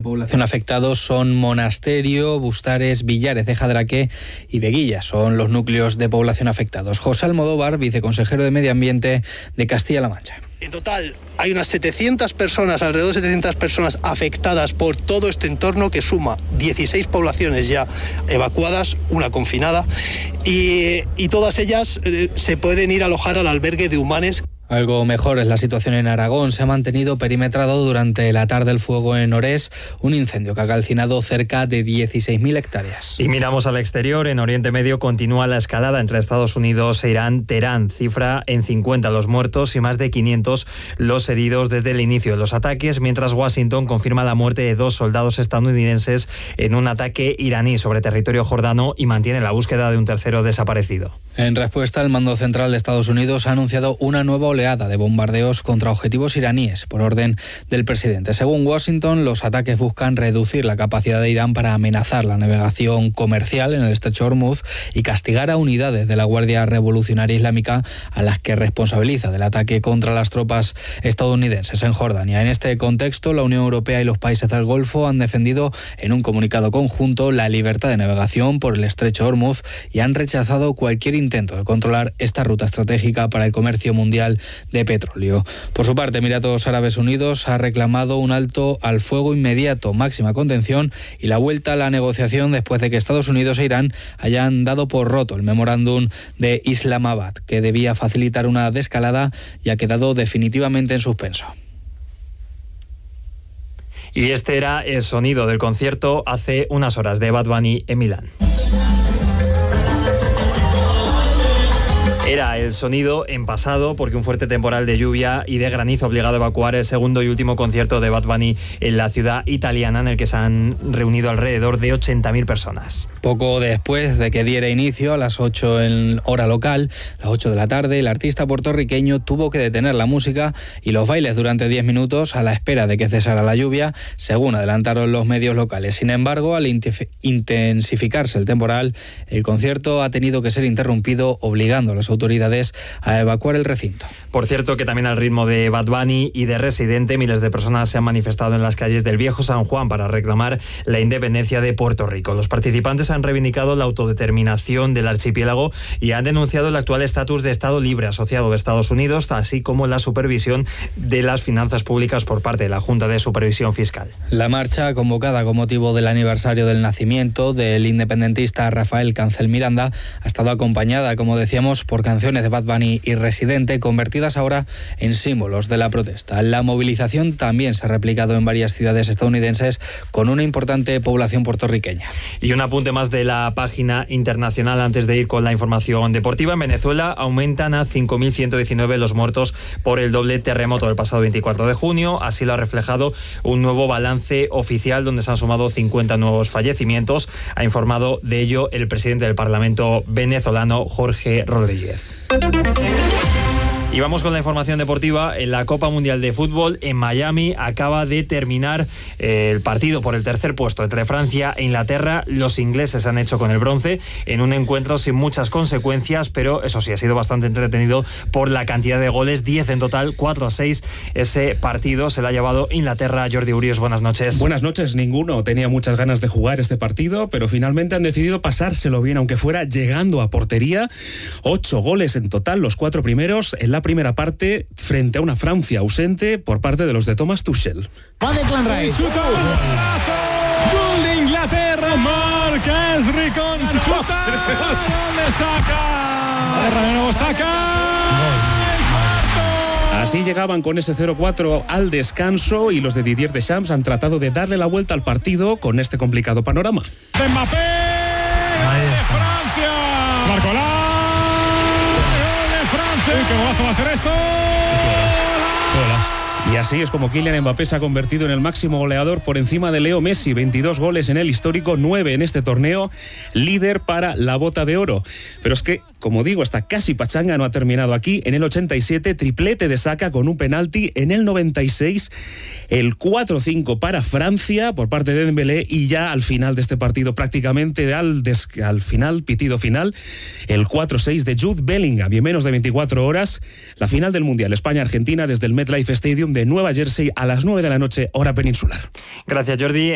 población afectados son Monasterio, Bustares, Villares de Jadraque y Veguilla. Son los núcleos de población afectados. José Almodóvar, viceconsejero de Medio Ambiente de Castilla-La Mancha. En total hay unas 700 personas, alrededor de 700 personas afectadas por todo este entorno, que suma 16 poblaciones ya evacuadas, una confinada, y todas ellas se pueden ir a alojar al albergue de Humanes. Algo mejor es la situación en Aragón. Se ha mantenido perimetrado durante la tarde el fuego en Orés, un incendio que ha calcinado cerca de 16.000 hectáreas. Y miramos al exterior. En Oriente Medio continúa la escalada entre Estados Unidos e Irán. Teherán cifra en 50 los muertos y más de 500 los heridos desde el inicio de los ataques, mientras Washington confirma la muerte de 2 soldados estadounidenses en un ataque iraní sobre territorio jordano y mantiene la búsqueda de un tercero desaparecido. En respuesta, el Mando Central de Estados Unidos ha anunciado una nueva oleada de bombardeos contra objetivos iraníes por orden del presidente. Según Washington, los ataques buscan reducir la capacidad de Irán para amenazar la navegación comercial en el estrecho Hormuz y castigar a unidades de la Guardia Revolucionaria Islámica a las que responsabiliza del ataque contra las tropas estadounidenses en Jordania. En este contexto, la Unión Europea y los países del Golfo han defendido en un comunicado conjunto la libertad de navegación por el estrecho Hormuz y han rechazado cualquier intento de controlar esta ruta estratégica para el comercio mundial de petróleo. Por su parte, Emiratos Árabes Unidos ha reclamado un alto al fuego inmediato, máxima contención y la vuelta a la negociación después de que Estados Unidos e Irán hayan dado por roto el memorándum de Islamabad, que debía facilitar una desescalada y ha quedado definitivamente en suspenso. Y este era el sonido del concierto hace unas horas de Bad Bunny en Milán. Era el sonido en pasado porque un fuerte temporal de lluvia y de granizo ha obligado a evacuar el segundo y último concierto de Bad Bunny en la ciudad italiana, en el que se han reunido alrededor de 80.000 personas. Poco después de que diera inicio a las 8 en hora local, las 8 de la tarde, el artista puertorriqueño tuvo que detener la música y los bailes durante 10 minutos a la espera de que cesara la lluvia, según adelantaron los medios locales. Sin embargo, al intensificarse el temporal, el concierto ha tenido que ser interrumpido, obligando a las autoridades a evacuar el recinto. Por cierto, que también al ritmo de Bad Bunny y de Residente, miles de personas se han manifestado en las calles del Viejo San Juan para reclamar la independencia de Puerto Rico. Los participantes han reivindicado la autodeterminación del archipiélago y han denunciado el actual estatus de Estado libre asociado de Estados Unidos, así como la supervisión de las finanzas públicas por parte de la Junta de Supervisión Fiscal. La marcha, convocada con motivo del aniversario del nacimiento del independentista Rafael Cancel Miranda, ha estado acompañada, como decíamos, por canciones de Bad Bunny y Residente, convertidas ahora en símbolos de la protesta. La movilización también se ha replicado en varias ciudades estadounidenses con una importante población puertorriqueña. Y un apunte más de la página internacional antes de ir con la información deportiva. En Venezuela aumentan a 5.119 los muertos por el doble terremoto del pasado 24 de junio. Así lo ha reflejado un nuevo balance oficial donde se han sumado 50 nuevos fallecimientos. Ha informado de ello el presidente del Parlamento venezolano, Jorge Rodríguez. Y vamos con la información deportiva. En la Copa Mundial de Fútbol en Miami acaba de terminar el partido por el tercer puesto entre Francia e Inglaterra. Los ingleses han hecho con el bronce en un encuentro sin muchas consecuencias, pero eso sí, ha sido bastante entretenido por la cantidad de goles, 10 en total, 4-6. Ese partido se lo ha llevado Inglaterra. Jordi Urios, buenas noches. Buenas noches. Ninguno tenía muchas ganas de jugar este partido, pero finalmente han decidido pasárselo bien, aunque fuera llegando a portería. 8 goles en total, los 4 primeros en la primera parte, frente a una Francia ausente por parte de los de Thomas Tuchel. Va Declan Rice. Gol de Inglaterra, marca Esri con chuta. ¿Dónde saca? De nuevo saca. Así llegaban con ese 0-4 al descanso y los de Didier Deschamps han tratado de darle la vuelta al partido con este complicado panorama. Mbappé de Francia. Marcolá. ¿Qué golazo va a ser esto? Y así es como Kylian Mbappé se ha convertido en el máximo goleador por encima de Leo Messi, 22 goles en el histórico, 9 en este torneo, líder para la Bota de Oro. Pero es que, como digo, esta casi pachanga no ha terminado aquí. En el 87, triplete de Saka con un penalti. En el 96, el 4-5 para Francia por parte de Dembélé. Y ya al final de este partido, prácticamente al final, pitido final, el 4-6 de Jude Bellingham. Y en menos de 24 horas, la final del Mundial España-Argentina desde el MetLife Stadium de Nueva Jersey a las 9 de la noche, hora peninsular. Gracias, Jordi.